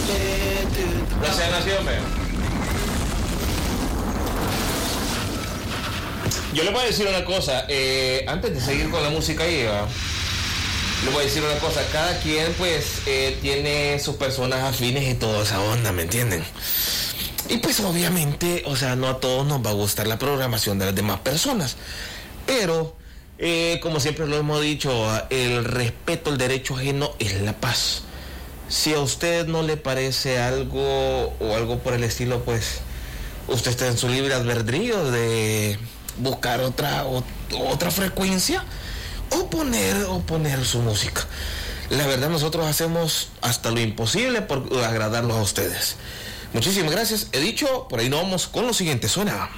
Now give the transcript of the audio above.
No se nació, hombre. Yo le voy a decir una cosa, antes de seguir con la música ahí, le voy a decir una cosa, cada quien pues tiene sus personas afines y toda esa onda, ¿me entienden? Y pues obviamente, o sea, no a todos nos va a gustar la programación de las demás personas, pero como siempre lo hemos dicho, el respeto al derecho ajeno es la paz. Si a usted no le parece algo o algo por el estilo, pues usted está en su libre albedrío de buscar otra frecuencia o poner su música. La verdad, nosotros hacemos hasta lo imposible por agradarlos a ustedes. Muchísimas gracias. He dicho, por ahí nos vamos con lo siguiente. Suena.